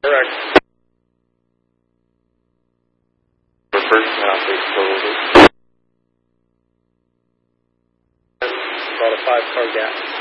Correct. The first half is total. About a 5-car gap.